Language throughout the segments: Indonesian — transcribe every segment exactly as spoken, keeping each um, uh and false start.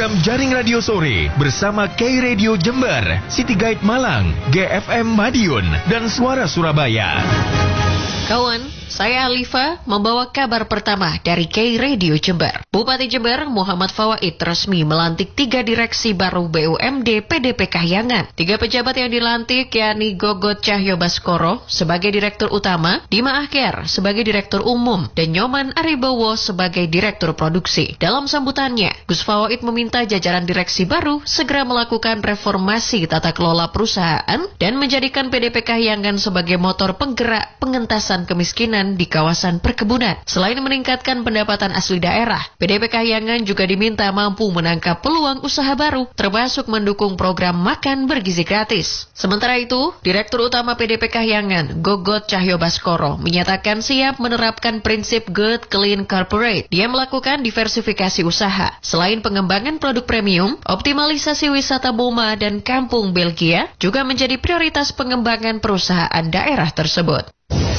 program Jaring Radio Sore bersama K-Radio Jember, City Guide Malang, G F M Madiun, dan Suara Surabaya. Kawan, saya Alifa membawa kabar pertama dari K-Radio Jember. Bupati Jember Muhammad Fawaid resmi melantik tiga direksi baru B U M D P D P Kahyangan. Tiga pejabat yang dilantik yakni Gogot Cahyo Baskoro sebagai Direktur Utama, Dima Akhir sebagai Direktur Umum, dan Nyoman Aribowo sebagai Direktur Produksi. Dalam sambutannya, Gus Fawaid meminta jajaran direksi baru segera melakukan reformasi tata kelola perusahaan dan menjadikan P D P Kahyangan sebagai motor penggerak pengentasan kemiskinan di kawasan perkebunan. Selain meningkatkan pendapatan asli daerah, P D P Kahyangan juga diminta mampu menangkap peluang usaha baru, termasuk mendukung program makan bergizi gratis. Sementara itu, Direktur Utama P D P Kahyangan, Gogot Cahyo Baskoro, menyatakan siap menerapkan prinsip Good Clean Corporate. Dia melakukan diversifikasi usaha. Selain pengembangan produk premium, optimalisasi wisata Boma dan Kampung Belgia juga menjadi prioritas pengembangan perusahaan daerah tersebut.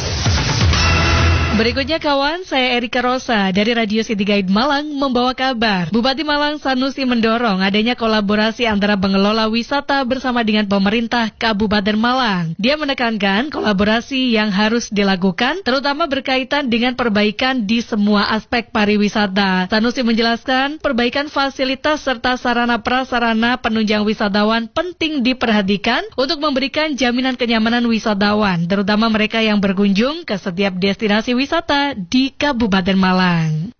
Berikutnya kawan, saya Erika Rosa dari Radio City Guide Malang membawa kabar. Bupati Malang Sanusi mendorong adanya kolaborasi antara pengelola wisata bersama dengan pemerintah Kabupaten Malang. Dia menekankan kolaborasi yang harus dilakukan terutama berkaitan dengan perbaikan di semua aspek pariwisata. Sanusi menjelaskan perbaikan fasilitas serta sarana prasarana penunjang wisatawan penting diperhatikan untuk memberikan jaminan kenyamanan wisatawan, terutama mereka yang berkunjung ke setiap destinasi wisata wisata di Kabupaten Malang.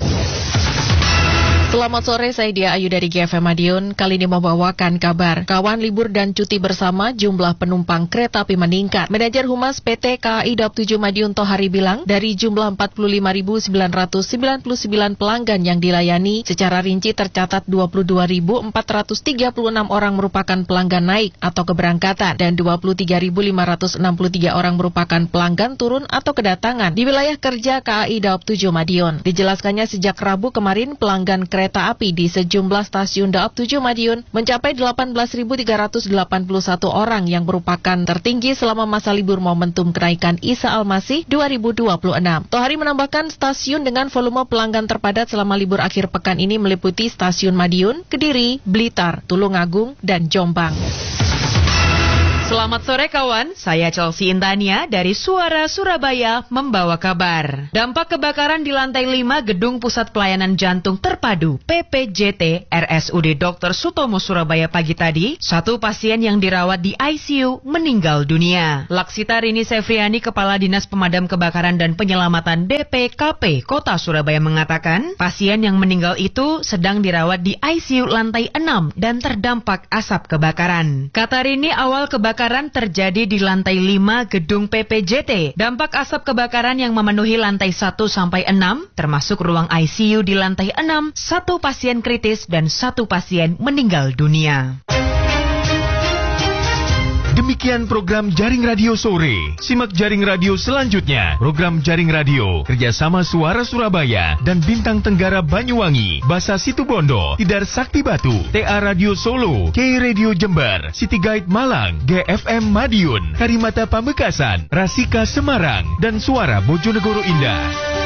Selamat sore, saya Dia Ayu dari G F M Madiun. Kali ini membawakan kabar kawan libur dan cuti bersama, jumlah penumpang kereta api meningkat. Manajer Humas P T K A I Daob tujuh Madiun Tohari bilang, dari jumlah empat puluh lima ribu sembilan ratus sembilan puluh sembilan pelanggan yang dilayani, secara rinci tercatat dua puluh dua ribu empat ratus tiga puluh enam orang merupakan pelanggan naik atau keberangkatan, dan dua puluh tiga ribu lima ratus enam puluh tiga orang merupakan pelanggan turun atau kedatangan di wilayah kerja K A I Daob tujuh Madiun. Dijelaskannya sejak Rabu kemarin, pelanggan kereta api di sejumlah stasiun Daob tujuh Madiun mencapai delapan belas ribu tiga ratus delapan puluh satu orang yang merupakan tertinggi selama masa libur momentum kenaikan Isa Al-Masih dua ribu dua puluh enam. Tohari menambahkan stasiun dengan volume pelanggan terpadat selama libur akhir pekan ini meliputi stasiun Madiun, Kediri, Blitar, Tulungagung, dan Jombang. Selamat sore kawan, saya Chelsea Intania dari Suara Surabaya membawa kabar. Dampak kebakaran di lantai lima Gedung Pusat Pelayanan Jantung Terpadu P P J T R S U D Doktor Sutomo Surabaya pagi tadi, satu pasien yang dirawat di I C U meninggal dunia. Laksita Rini Sefriani, Kepala Dinas Pemadam Kebakaran dan Penyelamatan D P K P Kota Surabaya mengatakan, pasien yang meninggal itu sedang dirawat di I C U lantai enam dan terdampak asap kebakaran. Kata Rini, awal kebakaran Kebakaran terjadi di lantai lima gedung P P J T. Dampak asap kebakaran yang memenuhi lantai satu sampai enam, termasuk ruang I C U di lantai enam, satu pasien kritis dan satu pasien meninggal dunia. Demikian program Jaring Radio Sore. Simak Jaring Radio selanjutnya. Program Jaring Radio kerjasama Suara Surabaya dan Bintang Tenggara Banyuwangi, Basa Situbondo, Tidar Sakti Batu, T A Radio Solo, K-Radio Jember, City Guide Malang, G F M Madiun, Karimata Pamekasan, Rasika Semarang, dan Suara Bojonegoro Indah.